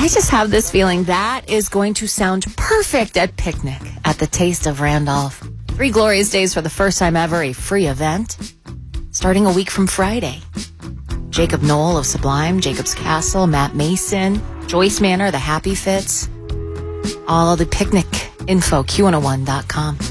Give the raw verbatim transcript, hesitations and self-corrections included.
I just have this feeling that is going to sound perfect at Picnic at the Taste of Randolph. Three glorious days for the first time ever, a free event, starting a week from Friday. Jacob Knoll of Sublime, Jacob's Castle, Matt Mason, Joyce Manor, The Happy Fits. All of the Picnic info, Q one oh one dot com.